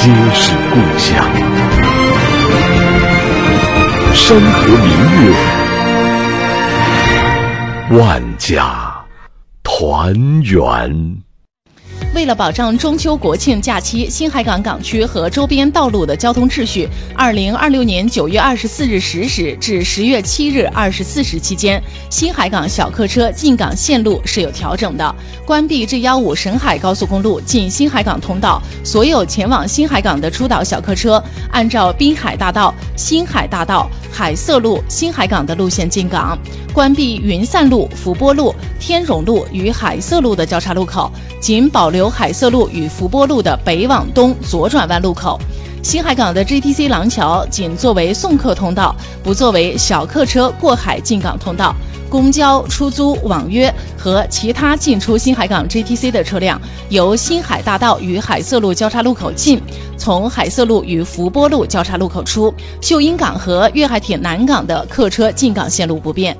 皆是故乡。山河明月，万家团圆。 为了保障中秋国庆假期新海港港区和周边道路的交通秩序，2026年9月24日10时至10月7日24时期间，新海港小客车进港线路是有调整的。关闭G15沈海高速公路进新海港通道，所有前往新海港的出岛小客车按照滨海大道、新海大道、海色路、新海港的路线进港。关闭云散路、福波路、天荣路与海色路的交叉路口，仅保留海色路与福波路的北往东左转弯路口。新海港的 GTC 廊桥仅作为送客通道，不作为小客车过海进港通道。公交、出租、网约和其他进出新海港 GTC 的车辆，由新海大道与海色路交叉路口进，从海色路与福波路交叉路口出。秀英港和粤海铁南港的客车进港线路不变。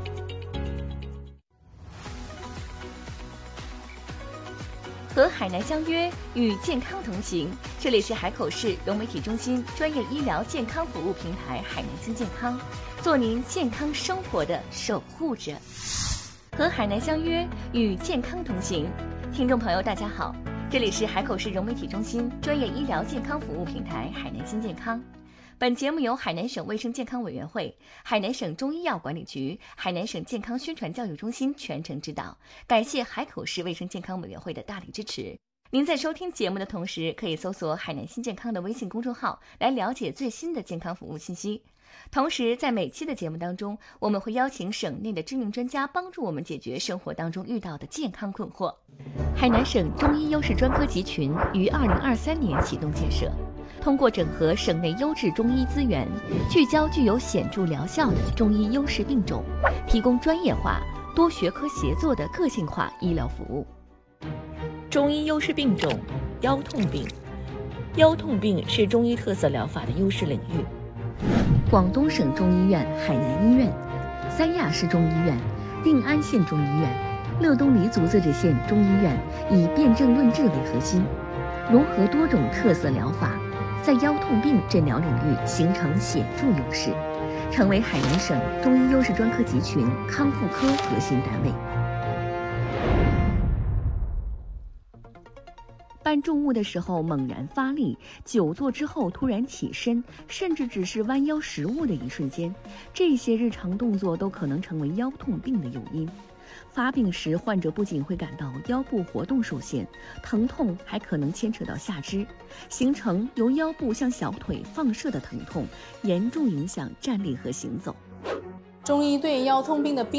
和海南相约，与健康同行。这里是海口市融媒体中心专业医疗健康服务平台海南新健康，做您健康生活的守护者。和海南相约，与健康同行。听众朋友大家好，这里是海口市融媒体中心专业医疗健康服务平台海南新健康。本节目由海南省卫生健康委员会、海南省中医药管理局、海南省健康宣传教育中心全程指导，感谢海口市卫生健康委员会的大力支持。您在收听节目的同时，可以搜索海南新健康的微信公众号来了解最新的健康服务信息。同时，在每期的节目当中，我们会邀请省内的知名专家帮助我们解决生活当中遇到的健康困惑。海南省中医优势专科集群于2023年启动建设，通过整合省内优质中医资源，聚焦具有显著疗效的中医优势病种，提供专业化、多学科协作的个性化医疗服务。 中医优势病种：腰痛病。腰痛病是中医特色疗法的优势领域。 广东省中医院、海南医院、三亚市中医院、定安县中医院、乐东黎族自治县中医院以辨证论治为核心，融合多种特色疗法，在腰痛病诊疗领域形成显著优势，成为海南省中医优势专科集群康复科核心单位。搬重物的时候猛然发力，久坐之后突然起身，甚至只是弯腰拾物的一瞬间，这些日常动作都可能成为腰痛病的诱因。发病时，患者不仅会感到腰部活动受限，疼痛还可能牵扯到下肢，形成由腰部向小腿放射的疼痛，严重影响站立和行走。 中医对腰痛病的